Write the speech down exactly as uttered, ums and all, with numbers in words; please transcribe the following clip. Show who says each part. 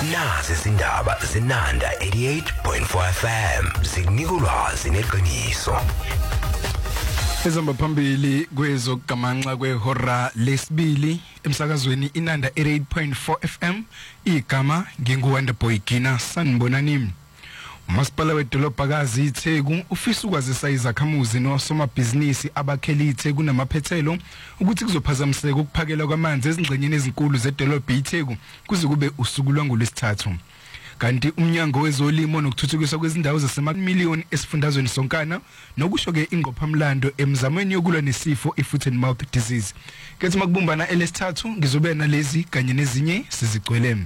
Speaker 1: Nazi izindaba zinanda eighty-eight point four F M zinika ulwazi neqiniso.
Speaker 2: Ezamba phambili kwezokugamanxa kwehora lesibili emsakazweni inanda eighty-eight point four F M igama nginguWonderboy Gina sanibonani. Umasipala wedolobhakazi iTheku ufisa ukwazisa izakhamuzi nosomabhizinisi abakheli iTheku namaphethelo ukuthi kuzophazamiseka ukuphakela kwamanzi ezingxenyeni ezinkulu zedolobha iTheku kuze kube usuku lwangolwesithathu. Kanti umnyango wezolimo nokuthuthukiswa kwezindawo zasemamiliyoni esifundazweni sonkana nokusho ke ingqophamlando emzamweni yokulwa nesifo i-foot and mouth disease. Kethi makubumbana elesithathu ngizobe nalezi kanye nezinye sizigcwele.